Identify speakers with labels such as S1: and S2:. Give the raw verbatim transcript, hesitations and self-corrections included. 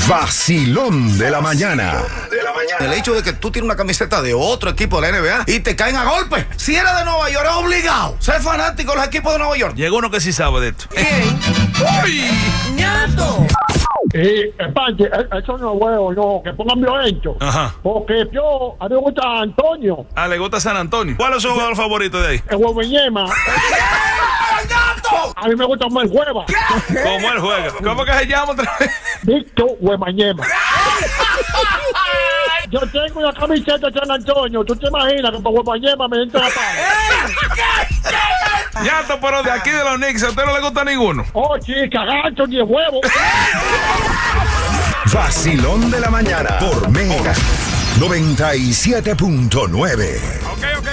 S1: Vacilón de la mañana.
S2: El hecho de que tú tienes una camiseta de otro equipo de la N B A y te caen a golpe. Si eres de Nueva York, es obligado ser fanático de los equipos de Nueva York.
S3: Llegó uno que sí sabe de esto.
S2: ¿Quién?
S3: ¡Uy!
S2: ¡Ñato!
S4: Y, Panche, eso no es huevo, no, que pongan violento.
S3: Ajá.
S4: Porque yo, a mí me gusta Antonio,
S3: Ah, le gusta San Antonio. ¿Cuál es su jugador favorito de ahí?
S4: el huevo Ñema. A mí me gusta más el hueva.
S3: ¿Cómo él juega? ¿Cómo que se llama otra vez?
S4: Víctor Huemañema. Yo tengo una camiseta de San Antonio. ¿Tú te imaginas que por Huemañema me entra la pala?
S3: Ñato, pero de aquí de los Knicks, ¿a usted no le gusta ninguno?
S4: Oh, chica, gancho ni el huevo.
S1: Vacilón de la mañana por Mega noventa y siete punto nueve.